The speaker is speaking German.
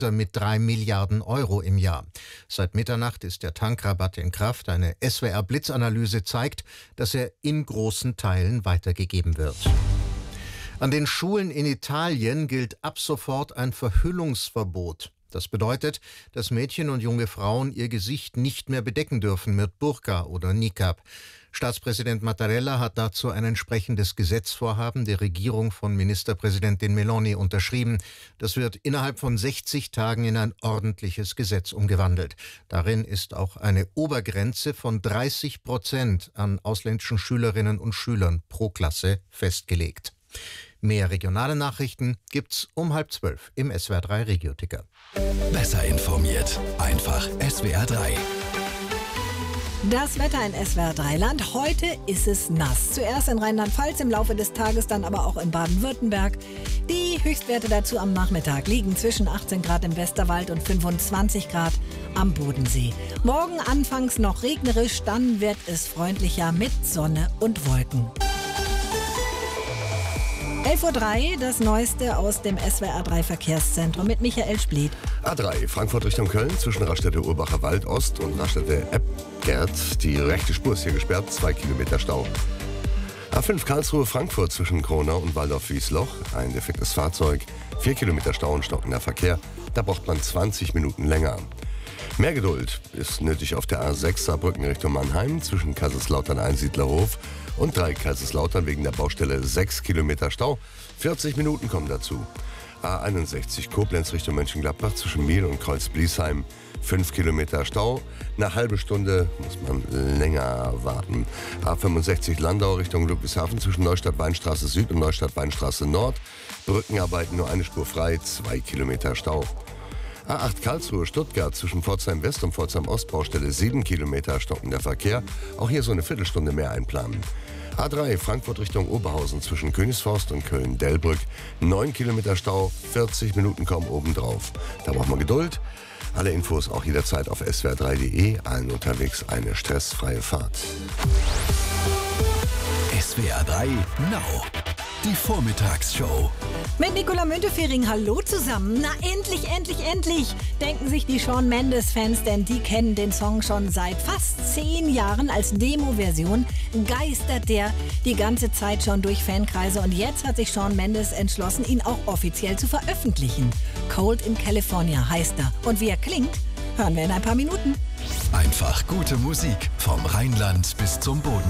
mit 3 Milliarden Euro im Jahr. Seit Mitternacht ist der Tankrabatt in Kraft. Eine SWR-Blitzanalyse zeigt, dass er in großen Teilen weitergegeben wird. An den Schulen in Italien gilt ab sofort ein Verhüllungsverbot. Das bedeutet, dass Mädchen und junge Frauen ihr Gesicht nicht mehr bedecken dürfen mit Burka oder Niqab. Staatspräsident Mattarella hat dazu ein entsprechendes Gesetzvorhaben der Regierung von Ministerpräsidentin Meloni unterschrieben. Das wird innerhalb von 60 Tagen in ein ordentliches Gesetz umgewandelt. Darin ist auch eine Obergrenze von 30% an ausländischen Schülerinnen und Schülern pro Klasse festgelegt. Mehr regionale Nachrichten gibt's um 11:30 im SWR3 Regioticker. Besser informiert, einfach SWR3. Das Wetter in SWR3 Land. Heute ist es nass. Zuerst in Rheinland-Pfalz, im Laufe des Tages dann aber auch in Baden-Württemberg. Die Höchstwerte dazu am Nachmittag liegen zwischen 18 Grad im Westerwald und 25 Grad am Bodensee. Morgen anfangs noch regnerisch, dann wird es freundlicher mit Sonne und Wolken. 11:03 Uhr, das Neueste aus dem SWR3 Verkehrszentrum mit Michael Spliet. A3, Frankfurt Richtung Köln, zwischen Raststätte Urbacher Wald Ost und Raststätte Eppgert. Die rechte Spur ist hier gesperrt, 2 Kilometer Stau. A5 Karlsruhe Frankfurt zwischen Kronau und Waldorf-Wiesloch. Ein defektes Fahrzeug, 4 Kilometer Stau und stockender Verkehr. Da braucht man 20 Minuten länger. Mehr Geduld ist nötig auf der A6 Saarbrücken Richtung Mannheim zwischen Kaiserslautern-Einsiedlerhof und Kaiserslautern wegen der Baustelle 6 Kilometer Stau. 40 Minuten kommen dazu. A61 Koblenz Richtung Mönchengladbach zwischen Miel und Kreuz-Bliesheim 5 Kilometer Stau. Eine halbe Stunde muss man länger warten. A65 Landau Richtung Ludwigshafen zwischen Neustadt-Weinstraße Süd und Neustadt-Weinstraße Nord. Brückenarbeiten nur eine Spur frei, 2 Kilometer Stau. A8 Karlsruhe Stuttgart zwischen Pforzheim West und Pforzheim Ost Baustelle 7 Kilometer stockender Verkehr. Auch hier so eine Viertelstunde mehr einplanen. A3 Frankfurt Richtung Oberhausen zwischen Königsforst und Köln-Delbrück 9 Kilometer Stau, 40 Minuten kommen obendrauf. Da braucht man Geduld. Alle Infos auch jederzeit auf swr3.de. Allen unterwegs eine stressfreie Fahrt. SWR3 Now. Die Vormittagsshow. Mit Nicola Müntefering, hallo zusammen. Na endlich, denken sich die Shawn Mendes-Fans, denn die kennen den Song schon seit fast 10 Jahren als Demo-Version. Geistert der die ganze Zeit schon durch Fankreise und jetzt hat sich Shawn Mendes entschlossen, ihn auch offiziell zu veröffentlichen. Cold in California heißt er. Und wie er klingt, hören wir in ein paar Minuten. Einfach gute Musik vom Rheinland bis zum Bodensee.